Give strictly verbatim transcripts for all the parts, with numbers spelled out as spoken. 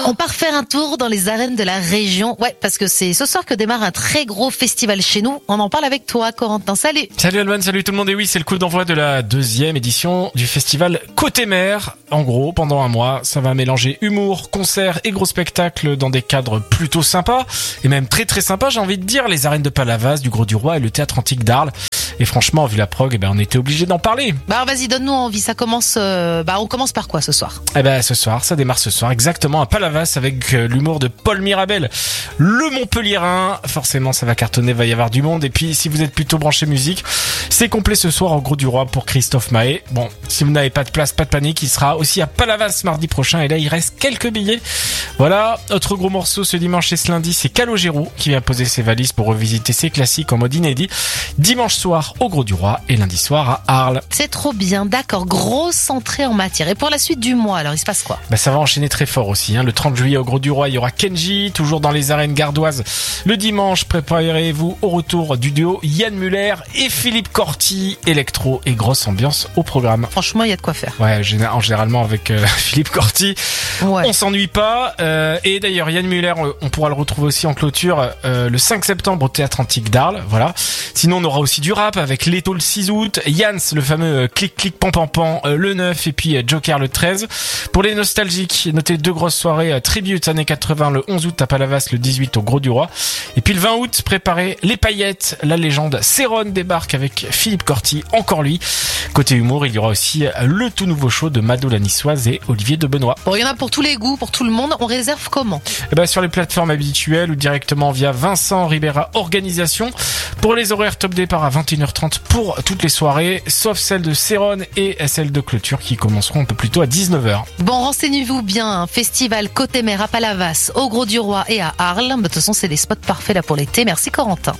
On part faire un tour dans les arènes de la région. Ouais, parce que c'est ce soir que démarre un très gros festival chez nous. On en parle avec toi, Corentin. Salut. Salut Alban, salut tout le monde. Et oui, c'est le coup d'envoi de la deuxième édition du festival Côté Mer. En gros, pendant un mois, ça va mélanger humour, concerts et gros spectacles dans des cadres plutôt sympas. Et même très très sympas, j'ai envie de dire. Les arènes de Palavas, du Gros du Roi et le théâtre antique d'Arles. Et franchement, vu la prog, eh ben, on était obligé d'en parler. Bah, vas-y, donne-nous envie. Ça commence, euh, bah, on commence par quoi ce soir? Eh ben, ce soir, ça démarre ce soir, exactement à Palavas avec euh, l'humour de Paul Mirabel. Le Montpellierin. Forcément, ça va cartonner, va y avoir du monde. Et puis, si vous êtes plutôt branché musique, c'est complet ce soir au Gros du Roi pour Christophe Mahé. Bon, si vous n'avez pas de place, pas de panique, il sera aussi à Palavas mardi prochain. Et là, il reste quelques billets. Voilà. Autre gros morceau ce dimanche et ce lundi, c'est Calogero qui vient poser ses valises pour revisiter ses classiques en mode inédit. Dimanche soir au Gros du Roi et lundi soir à Arles. C'est trop bien, d'accord. Grosse entrée en matière. Et pour la suite du mois, alors il se passe quoi? Bah ça va enchaîner très fort aussi. Hein. Le trente juillet au Gros du Roi, il y aura Kenji, toujours dans les arènes gardoises. Le dimanche, préparez-vous au retour du duo Yann Muller et Philippe Corti. Électro et grosse ambiance au programme. Franchement, il y a de quoi faire. Ouais, généralement, généralement avec euh, Philippe Corti, ouais. On s'ennuie pas. Euh, et d'ailleurs, Yann Muller, on pourra le retrouver aussi en clôture euh, le cinq septembre au théâtre antique d'Arles. Voilà. Sinon, on aura aussi du rap avec Leto le six août, Yans le fameux euh, clic clic pan pan pan euh, le neuf et puis euh, Joker le treize. Pour les nostalgiques, notez deux grosses soirées euh, tribute années quatre-vingts le onze août à Palavas, le dix-huit au Gros du Roi. Et puis le vingt août, préparez les paillettes. La légende Céron débarque avec Philippe Corti, encore lui. Côté humour, il y aura aussi euh, le tout nouveau show de Mado la Niçoise et Olivier de Benoît. Bon, il y en a pour tous les goûts, pour tout le monde. On réserve comment? Eh ben, sur les plateformes habituelles ou directement via Vincent Ribera Organisation. Pour les horaires top départ à vingt et une heures trente pour toutes les soirées, sauf celles de Céron et celles de clôture qui commenceront un peu plus tôt à dix-neuf heures. Bon, renseignez-vous bien, un festival Côté Mer à Palavas, au Gros du Roi et à Arles. De toute façon, c'est les spots parfaits là pour l'été. Merci Corentin.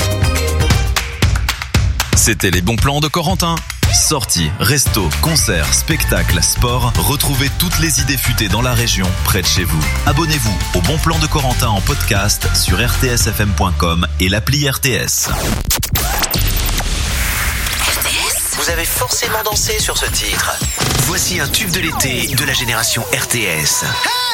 C'était les bons plans de Corentin. Sorties, restos, concerts, spectacles, sport, retrouvez toutes les idées futées dans la région, près de chez vous. Abonnez-vous au Bon Plan de Corentin en podcast sur r t s f m point com et l'appli R T S. Vous avez forcément dansé sur ce titre. Voici un tube de l'été de la génération R T S.